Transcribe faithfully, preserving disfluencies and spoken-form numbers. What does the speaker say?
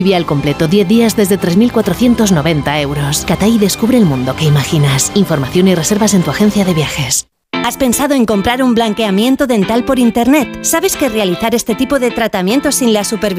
Vial completo, diez días desde tres mil cuatrocientos noventa euros. Cathay descubre el mundo que imaginas. Información y reservas en tu agencia de viajes. ¿Has pensado en comprar un blanqueamiento dental por internet? ¿Sabes que realizar este tipo de tratamientos sin la supervisión